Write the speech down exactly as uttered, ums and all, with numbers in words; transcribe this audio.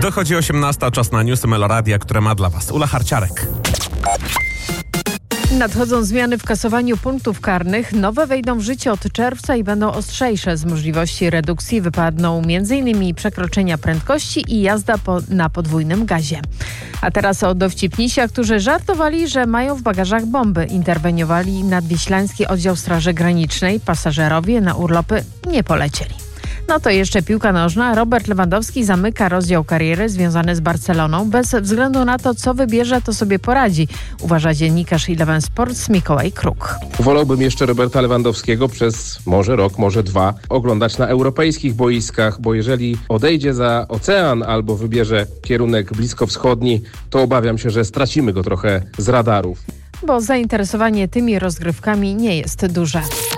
Dochodzi osiemnasta, czas na newsy Meloradia, które ma dla Was Ula Harciarek. Nadchodzą zmiany w kasowaniu punktów karnych. Nowe wejdą w życie od czerwca i będą ostrzejsze. Z możliwości redukcji wypadną między innymi przekroczenia prędkości i jazda po, na podwójnym gazie. A teraz o dowcipnisia, którzy żartowali, że mają w bagażach bomby. Interweniowali nadwiślański oddział Straży Granicznej. Pasażerowie na urlopy nie polecieli. No to jeszcze piłka nożna. Robert Lewandowski zamyka rozdział kariery związany z Barceloną. Bez względu na to, co wybierze, to sobie poradzi, uważa dziennikarz Eleven Sports Mikołaj Kruk. Wolałbym jeszcze Roberta Lewandowskiego przez może rok, może dwa oglądać na europejskich boiskach, bo jeżeli odejdzie za ocean albo wybierze kierunek bliskowschodni, to obawiam się, że stracimy go trochę z radarów. Bo zainteresowanie tymi rozgrywkami nie jest duże.